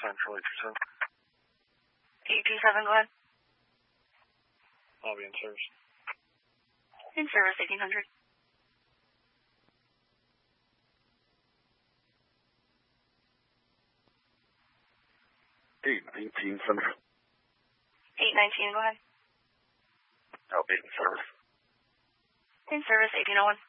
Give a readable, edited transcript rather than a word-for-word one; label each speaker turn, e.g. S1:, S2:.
S1: Charlie 27.
S2: 827, go ahead.
S1: I'll be in service.
S2: In service, 1800.
S1: 819 Central.
S2: 819, go ahead.
S1: I'll be in service.
S2: In service, 1801.